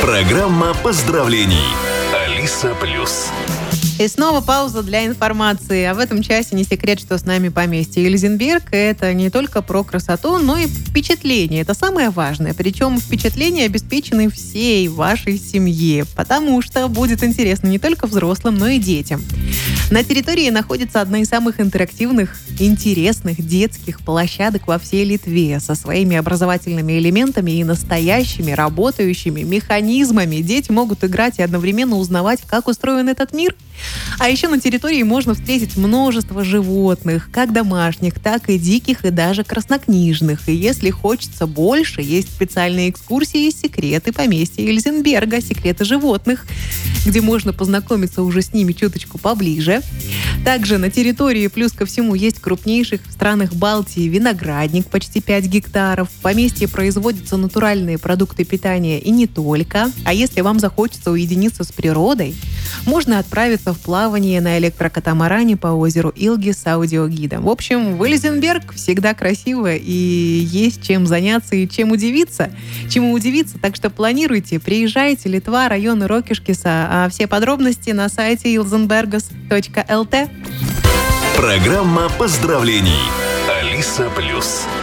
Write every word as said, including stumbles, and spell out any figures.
Программа поздравлений. Алиса Плюс. И снова пауза для информации. А в этом часе не секрет, что с нами поместье Ильзенберг. Это не только про красоту, но и впечатление. Это самое важное. Причем впечатления обеспечены всей вашей семье. Потому что будет интересно не только взрослым, но и детям. На территории находится одна из самых интерактивных, интересных детских площадок во всей Литве со своими образовательными элементами и настоящими работающими механизмами. Дети могут играть и одновременно узнавать, как устроен этот мир. А еще на территории можно встретить множество животных, как домашних, так и диких, и даже краснокнижных. И если хочется больше, есть специальные экскурсии «Секреты поместья Ильзенберга», «Секреты животных», где можно познакомиться уже с ними чуточку поближе. Также на территории, плюс ко всему, есть крупнейший в странах Балтии виноградник, почти пять гектаров. В поместье производятся натуральные продукты питания и не только. А если вам захочется уединиться с природой, можно отправиться в плавание на электрокатамаране по озеру Илги с аудиогидом. В общем, в Ильзенберг всегда красиво и есть чем заняться и чем удивиться. Чему удивиться, так что планируйте, приезжайте, Литва, район Рокишкиса. А все подробности на сайте илзенбергас точка эл ти. Программа поздравлений. Алиса Плюс.